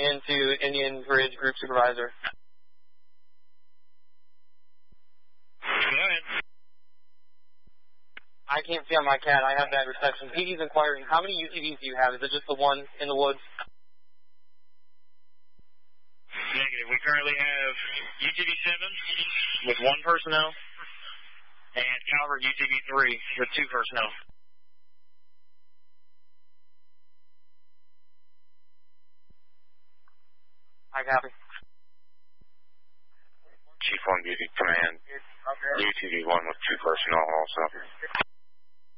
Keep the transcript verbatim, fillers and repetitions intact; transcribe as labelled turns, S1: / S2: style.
S1: in to Indian Bridge Group Supervisor.
S2: Go ahead.
S1: I can't see on my cat. I have bad reception. P D's inquiring, how many U T Vs do you have? Is it just the one in the woods?
S2: Negative. We currently have U T V seven with one personnel and Calvert U T V three with two personnel.
S1: I copy.
S3: Chief one Beauty Command, U T V one with two personnel also.